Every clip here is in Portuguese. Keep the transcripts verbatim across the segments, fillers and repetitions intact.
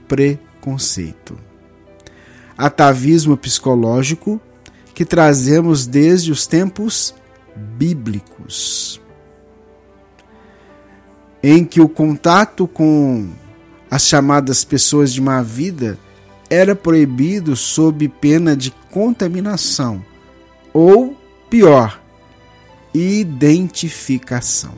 preconceito. Atavismo psicológico que trazemos desde os tempos bíblicos, em que o contato com as chamadas pessoas de má vida era proibido sob pena de contaminação, ou, pior, identificação.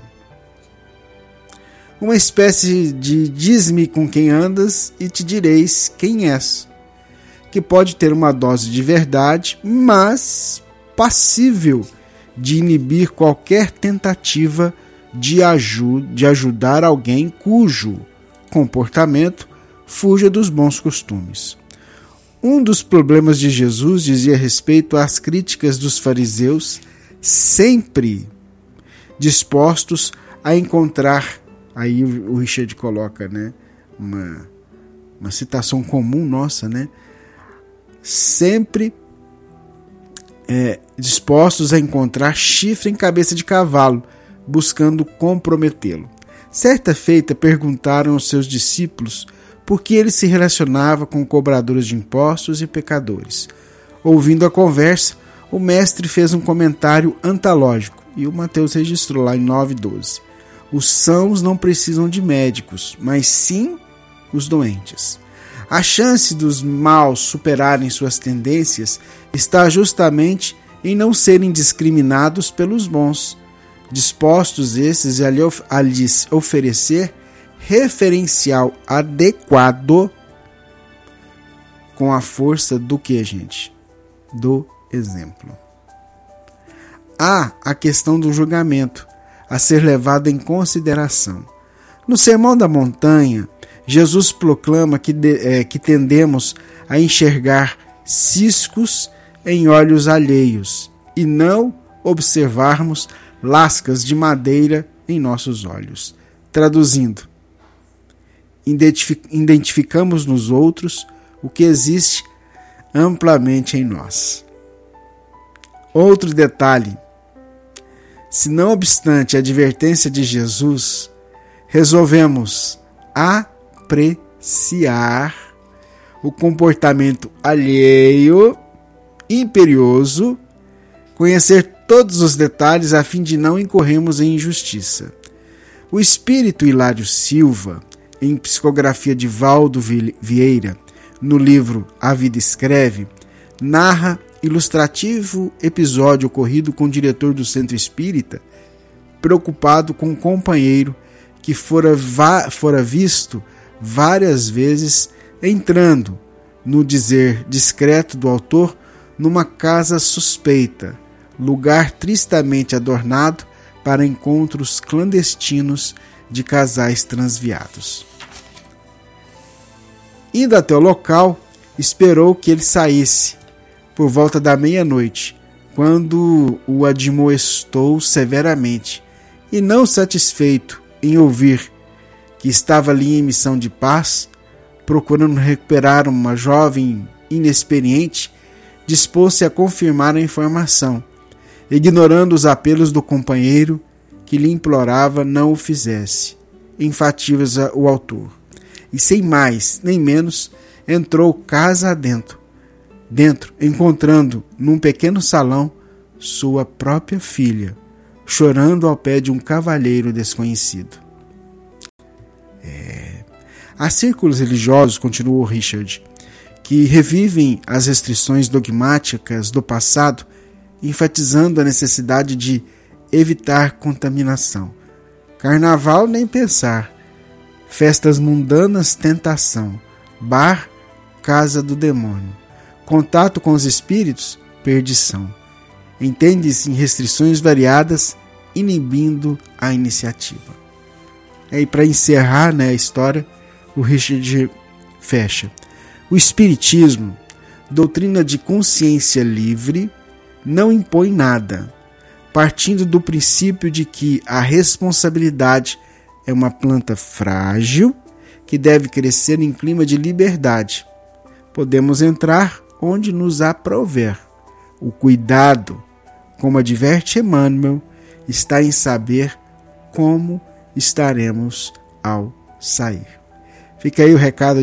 Uma espécie de diz-me com quem andas e te direis quem és, que pode ter uma dose de verdade, mas passível de inibir qualquer tentativa de, aju- de ajudar alguém cujo comportamento fuja dos bons costumes. Um dos problemas de Jesus dizia respeito às críticas dos fariseus, sempre dispostos a encontrar, aí o Richard coloca, né, uma, uma citação comum nossa, né, sempre é, dispostos a encontrar chifre em cabeça de cavalo, buscando comprometê-lo. Certa feita perguntaram aos seus discípulos por que ele se relacionava com cobradores de impostos e pecadores. Ouvindo a conversa, o mestre fez um comentário antológico, e o Mateus registrou lá em nove, doze. Os sãos não precisam de médicos, mas sim os doentes. A chance dos maus superarem suas tendências está justamente em não serem discriminados pelos bons, dispostos esses a lhes oferecer referencial adequado com a força do que, gente? Do exemplo. Há a questão do julgamento a ser levado em consideração. No Sermão da Montanha, Jesus proclama que, de, é, que tendemos a enxergar ciscos em olhos alheios e não observarmos lascas de madeira em nossos olhos. Traduzindo, identificamos nos outros o que existe amplamente em nós. Outro detalhe: se não obstante a advertência de Jesus, resolvemos apreciar o comportamento alheio, imperioso, conhecer todos os detalhes a fim de não incorrermos em injustiça. O espírito Hilário Silva, em psicografia de Valdo Vieira, no livro A Vida Escreve, narra ilustrativo episódio ocorrido com o diretor do Centro Espírita, preocupado com um companheiro que fora, va- fora visto várias vezes entrando, no dizer discreto do autor, numa casa suspeita, lugar tristemente adornado para encontros clandestinos de casais transviados. Indo até o local, esperou que ele saísse por volta da meia-noite, quando o admoestou severamente, e não satisfeito em ouvir que estava ali em missão de paz, procurando recuperar uma jovem inexperiente, dispôs-se a confirmar a informação, ignorando os apelos do companheiro que lhe implorava não o fizesse. Enfatiza o autor. E sem mais nem menos, entrou casa adentro, dentro, encontrando num pequeno salão sua própria filha, chorando ao pé de um cavalheiro desconhecido. É... Há círculos religiosos, continuou Richard, que revivem as restrições dogmáticas do passado, enfatizando a necessidade de evitar contaminação. Carnaval, nem pensar. Festas mundanas, tentação. Bar, casa do demônio. Contato com os espíritos, perdição. Entende-se em restrições variadas, inibindo a iniciativa. E para encerrar, né, a história, o Richard fecha. O Espiritismo, doutrina de consciência livre, não impõe nada, partindo do princípio de que a responsabilidade é uma planta frágil que deve crescer em clima de liberdade. Podemos entrar onde nos aprouver. O cuidado, como adverte Emmanuel, está em saber como estaremos ao sair. Fica aí o recado